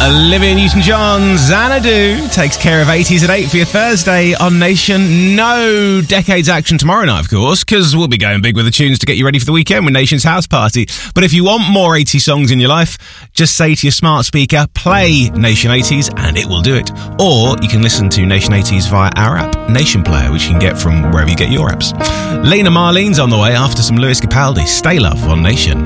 Olivia Newton-John, Xanadu takes care of 80s at 8 for your Thursday on Nation. No Decades action tomorrow night, of course, because we'll be going big with the tunes to get you ready for the weekend with Nation's House Party. But if you want more 80s songs in your life, just say to your smart speaker, play Nation 80s, and it will do it. Or you can listen to Nation 80s via our app, Nation Player, which you can get from wherever you get your apps. Lena Marlene's on the way after some Lewis Capaldi. Stay Love on Nation.